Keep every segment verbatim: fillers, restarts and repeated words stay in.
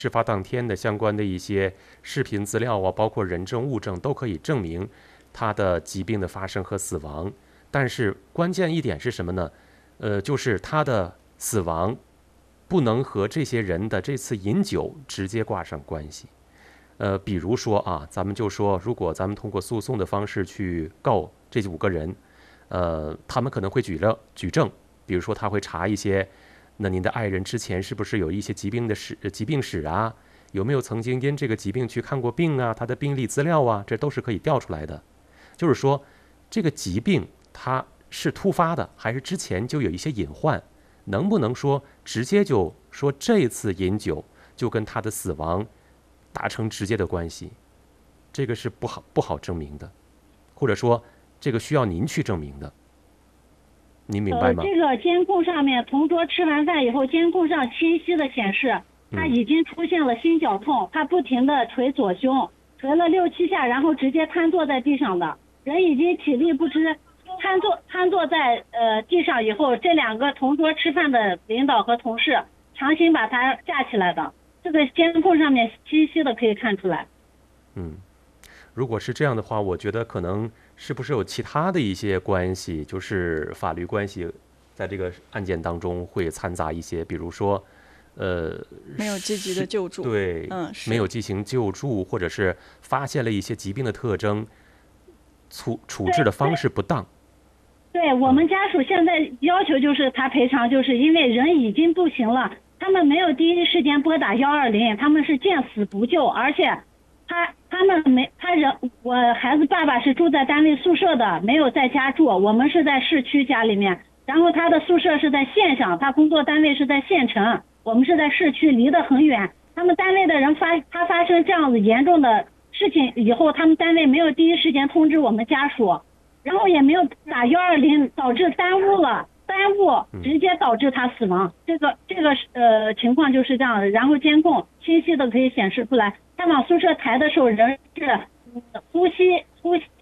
事发当天的相关的一些视频资料啊，包括人证物证都可以证明他的疾病的发生和死亡。但是关键一点是什么呢？呃，就是他的死亡不能和这些人的这次饮酒直接挂上关系。呃，比如说啊，咱们就说，如果咱们通过诉讼的方式去告这五个人，呃，他们可能会举了举证，比如说他会查一些。那您的爱人之前是不是有一些疾病的史、疾病史啊？有没有曾经因这个疾病去看过病啊？他的病历资料啊，这都是可以调出来的。就是说，这个疾病它是突发的，还是之前就有一些隐患？能不能说直接就说这次饮酒就跟他的死亡达成直接的关系？这个是不好不好证明的，或者说这个需要您去证明的。您明白吗？ 呃，这个监控上面，同桌吃完饭以后，监控上清晰的显示，他已经出现了心绞痛，他不停的捶左胸，捶了六七下，然后直接瘫坐在地上的，人已经体力不支，瘫坐瘫坐在呃地上以后，这两个同桌吃饭的领导和同事强行把他架起来的，这个监控上面清晰的可以看出来。 嗯，如果是这样的话，我觉得可能。是不是有其他的一些关系，就是法律关系，在这个案件当中会掺杂一些，比如说，呃， 没有积极的救助， 对， 嗯， 没有进行救助，或者是发现了一些疾病的特征，处处置的方式不当。 对，对我们家属现在要求就是他赔偿，就是因为人已经不行了，他们没有第一时间拨打幺二零，他们是见死不救，而且。他他们没他人，我孩子爸爸是住在单位宿舍的，没有在家住，我们是在市区家里面，然后他的宿舍是在县上，他工作单位是在县城，我们是在市区，离得很远。他们单位的人发他发生这样子严重的事情以后，他们单位没有第一时间通知我们家属，然后也没有打幺二零，导致耽误了。耽误直接导致他死亡，这个这个呃情况就是这样的。然后监控清晰的可以显示出来，他往宿舍抬的时候人是呼吸呼吸。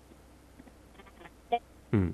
嗯。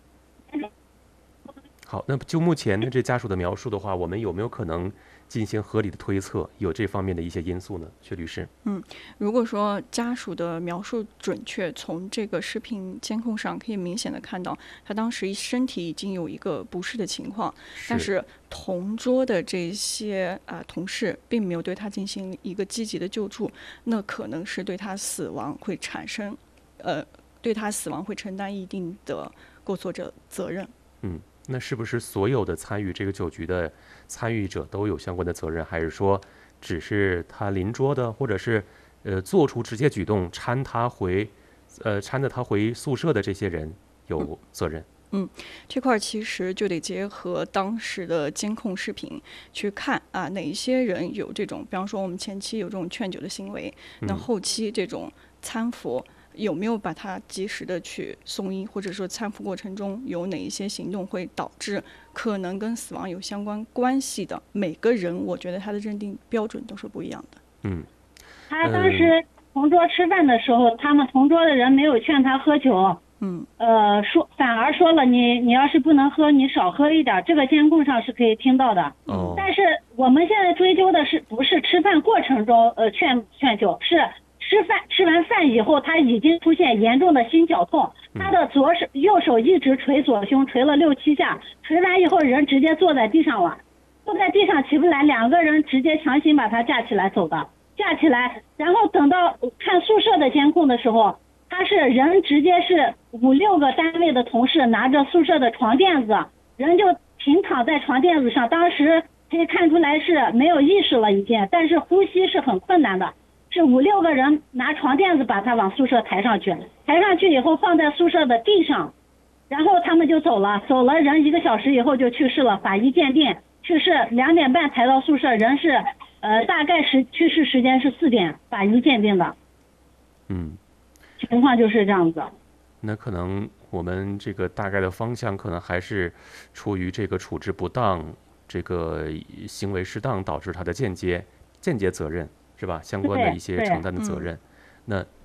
好，那就目前的这家属的描述的话，我们有没有可能进行合理的推测，有这方面的一些因素呢？薛律师。 嗯，如果说家属的描述准确，从这个视频监控上可以明显的看到，他当时身体已经有一个不适的情况， 是但是同桌的这些啊、呃、同事并没有对他进行一个积极的救助，那可能是对他死亡会产生，呃，对他死亡会承担一定的过错者责任。 嗯。那是不是所有的参与这个酒局的参与者都有相关的责任，还是说只是他邻桌的，或者是呃做出直接举动搀他回呃搀着他回宿舍的这些人有责任？ 嗯，嗯这块其实就得结合当时的监控视频去看啊，哪一些人有这种，比方说我们前期有这种劝酒的行为，那后期这种搀扶。有没有把他及时的去送医，或者说搀扶过程中有哪一些行动会导致可能跟死亡有相关关系的？每个人我觉得他的认定标准都是不一样的。 嗯， 他当时同桌吃饭的时候，他们同桌的人没有劝他喝酒， 嗯， 呃，说反而说了你你要是不能喝，你少喝一点，这个监控上是可以听到的。 哦， 但是我们现在追究的是不是吃饭过程中呃劝劝酒，是。吃饭吃完饭以后，他已经出现严重的心绞痛，他的左手右手一直捶左胸，捶了六七下，捶完以后人直接坐在地上了，坐在地上起不来，两个人直接强行把他架起来走的，架起来，然后等到看宿舍的监控的时候，他是人直接是五六个单位的同事拿着宿舍的床垫子，人就平躺在床垫子上，当时可以看出来是没有意识了已经，但是呼吸是很困难的。是五六个人拿床垫子把他往宿舍抬上去，抬上去以后放在宿舍的地上，然后他们就走了，走了人一个小时以后就去世了，法医鉴定去世两点半抬到宿舍，人是呃大概时去世时间是四点，法医鉴定的。 嗯， 情况就是这样子。 那可能我们这个大概的方向可能还是出于这个处置不当，这个行为适当导致他的间接间接责任。是吧？相关的一些承担的责任，那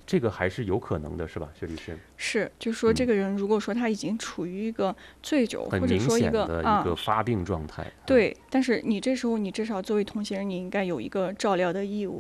这个还是有可能的，是吧，薛律师？ 是，就说这个人如果说他已经处于一个醉酒， 很或者说一个的啊一个发病状态。 对，但是你这时候你至少作为同行人，你应该有一个照料的义务。